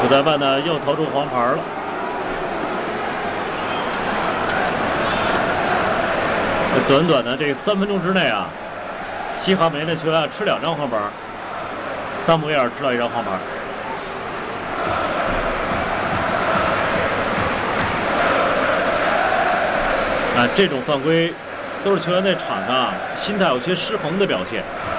主裁判呢又投出黄牌了。短短的这3分钟之内啊，西汉姆联的球员吃2张黄牌，萨姆维尔吃到1张黄牌。啊，这种犯规都是球员在场上心态有些失衡的表现。